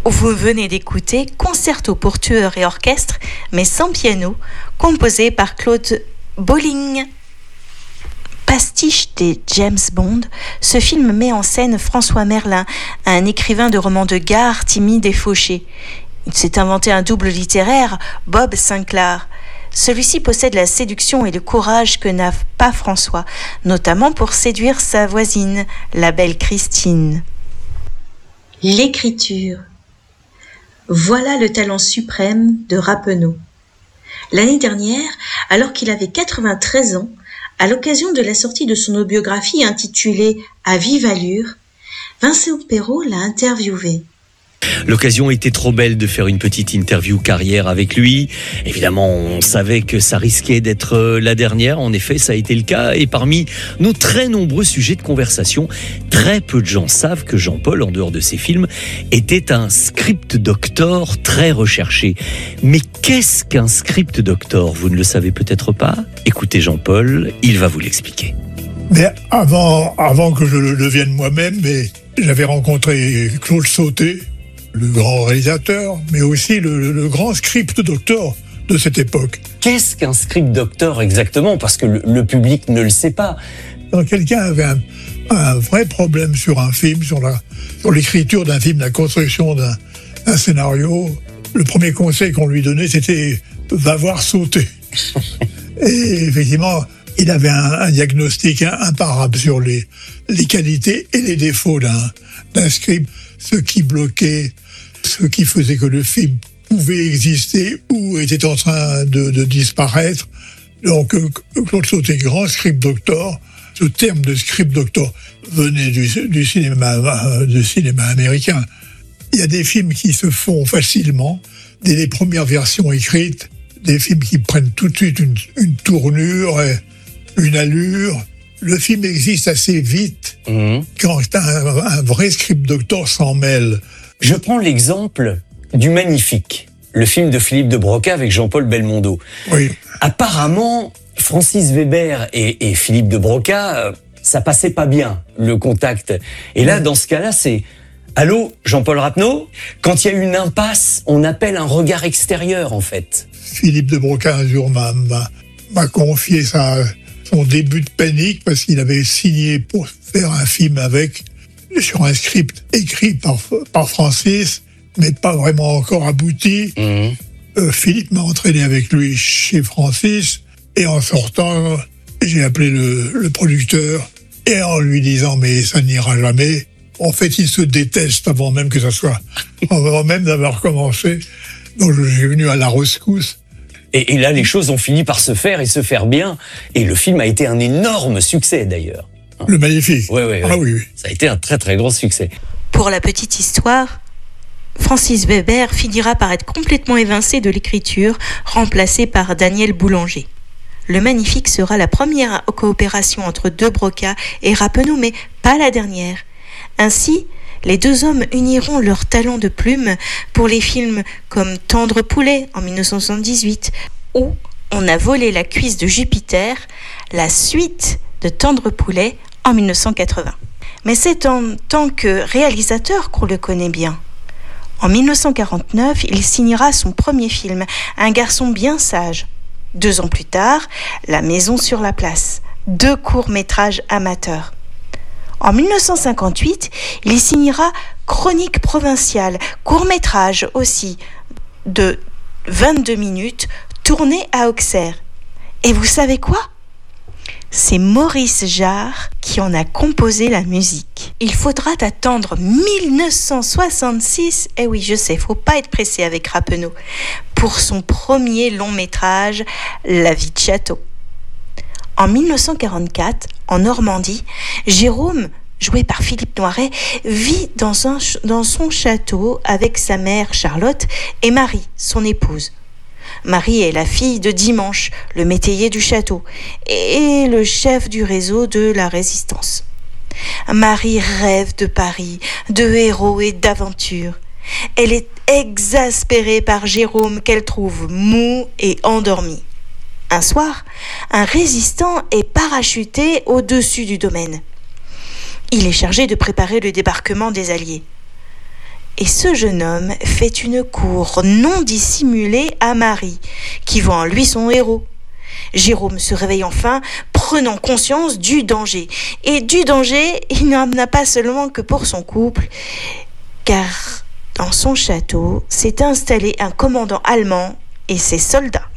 Vous venez d'écouter Concerto pour tueur et orchestre, mais sans piano, composé par Claude Bolling. Pastiche des James Bond, ce film met en scène François Merlin, un écrivain de romans de gare timide et fauché. Il s'est inventé un double littéraire, Bob Sinclair. Celui-ci possède la séduction et le courage que n'a pas François, notamment pour séduire sa voisine, la belle Christine. L'écriture. Voilà le talent suprême de Rappeneau. L'année dernière, alors qu'il avait 93 ans, à l'occasion de la sortie de son autobiographie intitulée « À vive allure », Vincent Perrault l'a interviewé. L'occasion était trop belle de faire une petite interview carrière avec lui. Évidemment, on savait que ça risquait d'être la dernière. En effet, ça a été le cas. Et parmi nos très nombreux sujets de conversation, très peu de gens savent que Jean-Paul, en dehors de ses films, était un script doctor très recherché. Mais qu'est-ce qu'un script doctor ? Vous ne le savez peut-être pas ? Écoutez Jean-Paul, il va vous l'expliquer. Mais avant que je le devienne moi-même, j'avais rencontré Claude Sauté, le grand réalisateur, mais aussi le grand script doctor de cette époque. Qu'est-ce qu'un script doctor exactement ? Parce que le public ne le sait pas. Quand quelqu'un avait un vrai problème sur un film, sur l'écriture d'un film, la construction d'un scénario, le premier conseil qu'on lui donnait, c'était « va voir Sauté ». Et effectivement, il avait un diagnostic imparable sur les qualités et les défauts d'un script, ce qui bloquait, ce qui faisait que le film pouvait exister ou était en train de disparaître. Donc, Claude Sauté, grand script doctor, ce terme de script doctor venait du cinéma américain. Il y a des films qui se font facilement, dès les premières versions écrites, des films qui prennent tout de suite une tournure, une allure. Le film existe assez vite quand un vrai script doctor s'en mêle. Je prends l'exemple du Magnifique, le film de Philippe de Broca avec Jean-Paul Belmondo. Oui. Apparemment, Francis Weber et Philippe de Broca, ça passait pas bien, le contact. Et là, dans ce cas-là, c'est « Allô, Jean-Paul Rappeneau ?» Quand il y a une impasse, on appelle un regard extérieur, en fait. Philippe de Broca, un jour, m'a confié son début de panique parce qu'il avait signé pour faire un film sur un script écrit par Francis, mais pas vraiment encore abouti. Philippe m'a entraîné avec lui chez Francis, et en sortant, j'ai appelé le producteur, et en lui disant « mais ça n'ira jamais ». En fait, ils se détestent avant même d'avoir commencé. Donc je suis venu à la rescousse. Et là, les choses ont fini par se faire et se faire bien. Et le film a été un énorme succès, d'ailleurs. Le Magnifique. Oui. Ah oui. Ça a été un très, très gros succès. Pour la petite histoire, Francis Weber finira par être complètement évincé de l'écriture, remplacé par Daniel Boulanger. Le Magnifique sera la première coopération entre de Broca et Rappeneau, mais pas la dernière. Ainsi, les deux hommes uniront leurs talents de plume pour les films comme Tendre poulet en 1978 ou On a volé la cuisse de Jupiter, la suite de Tendre poulet en 1980. Mais c'est en tant que réalisateur qu'on le connaît bien. En 1949, il signera son premier film, Un garçon bien sage. 2 ans plus tard, La maison sur la place, 2 courts-métrages amateurs. En 1958, il signera Chronique provinciale, court-métrage aussi, de 22 minutes, tourné à Auxerre. Et vous savez quoi ? C'est Maurice Jarre qui en a composé la musique. Il faudra attendre 1966, oui je sais, faut pas être pressé avec Rappeneau, pour son premier long-métrage, La vie de château. En 1944, en Normandie, Jérôme, joué par Philippe Noiret, vit dans son château avec sa mère Charlotte et Marie, son épouse. Marie est la fille de Dimanche, le métayer du château, et le chef du réseau de la Résistance. Marie rêve de Paris, de héros et d'aventures. Elle est exaspérée par Jérôme qu'elle trouve mou et endormi. Un soir, un résistant est parachuté au-dessus du domaine. Il est chargé de préparer le débarquement des Alliés. Et ce jeune homme fait une cour non dissimulée à Marie, qui voit en lui son héros. Jérôme se réveille enfin, prenant conscience du danger. Et du danger, il n'en a pas seulement que pour son couple, car dans son château s'est installé un commandant allemand et ses soldats.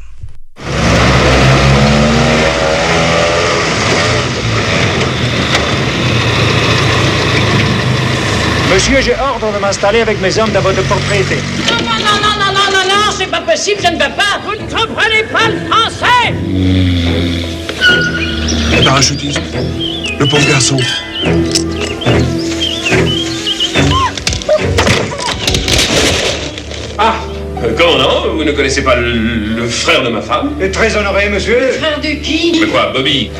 Monsieur, j'ai ordre de m'installer avec mes hommes dans votre propriété. Non, c'est pas possible, je ne veux pas. Vous ne comprenez pas le français. Le parachutiste. Le pauvre garçon. Ah, comment non? Vous ne connaissez pas le frère de ma femme? Très honoré, monsieur. Frère de qui? Mais quoi, Bobby?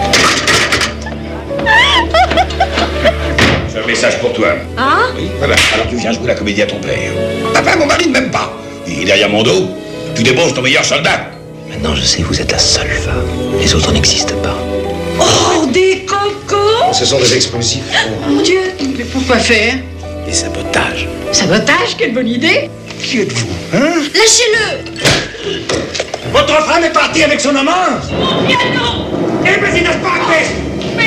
J'ai un message pour toi. Hein? Oui, voilà. Alors tu viens jouer la comédie à ton père. Papa, mon mari ne m'aime pas. Il est derrière mon dos. Tu débauches ton meilleur soldat. Maintenant, je sais, vous êtes la seule femme. Les autres n'existent pas. Oh, des cocos! Ce sont des explosifs. Oh, mon Dieu! Mais pourquoi faire? Des sabotages. Sabotage, quelle bonne idée! Qui êtes-vous, hein? Lâchez-le! Votre femme est partie avec son amant. Piano! Eh ben, c'est n'est pas fait. Mais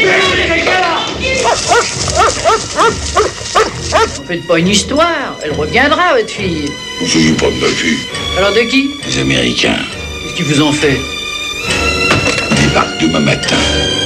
faites pas une histoire, elle reviendra, votre fille. Vous ne souvenez pas de ma fille. Alors de qui? Les Américains. Qu'est-ce qu'ils vous ont fait? Ils débarquent demain matin.